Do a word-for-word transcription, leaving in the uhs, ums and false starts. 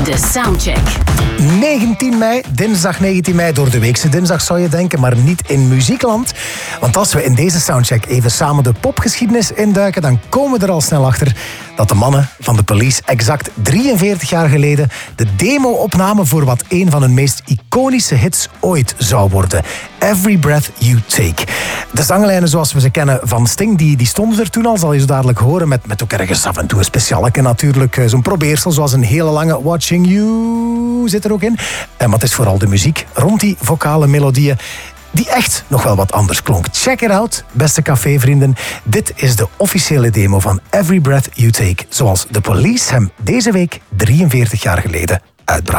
De Soundcheck. negentien mei, dinsdag negentien mei, door de weekse dinsdag zou je denken, maar niet in muziekland. Want als we in deze Soundcheck even samen de popgeschiedenis induiken, dan komen we er al snel achter dat de mannen van de Police exact drieënveertig jaar geleden de demo opnamen voor wat een van hun meest iconische hits ooit zou worden. Every Breath You Take. De zanglijnen zoals we ze kennen van Sting, die, die stonden er toen al, zal je zo dadelijk horen, met, met ook ergens af en toe een specialeke natuurlijk. Zo'n probeersel, zoals een hele lange Watching You zit er ook in. En wat is vooral de muziek rond die vocale melodieën die echt nog wel wat anders klonk. Check it out, beste cafévrienden. Dit is de officiële demo van Every Breath You Take, zoals de Police hem deze week drieënveertig jaar geleden uitbrachten.